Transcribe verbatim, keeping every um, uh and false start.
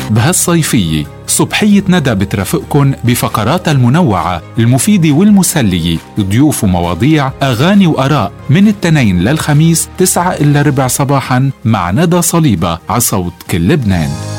بهالصيفية صبحية ندى بترافقكن بفقراتها المنوعة المفيدة والمسلية، ضيوف ومواضيع، أغاني وآراء من التنين للخميس تسعة إلا ربع صباحا مع ندى صليبة عصوت كل لبنان.